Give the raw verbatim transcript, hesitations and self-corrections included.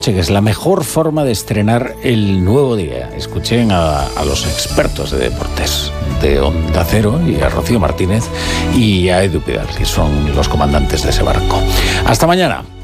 que es la mejor forma de estrenar el nuevo día. Escuchen a, a los expertos de deportes de Onda Cero y a Rocío Martínez y a Edu Pidal, que son los comandantes de ese barco. Hasta mañana.